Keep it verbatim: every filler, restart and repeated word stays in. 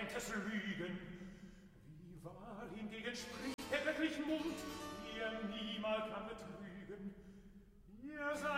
nettes Lügen. Wie wahr hingegen spricht der göttlichen Mund, ihr niemals kann betrügen. Ihr seid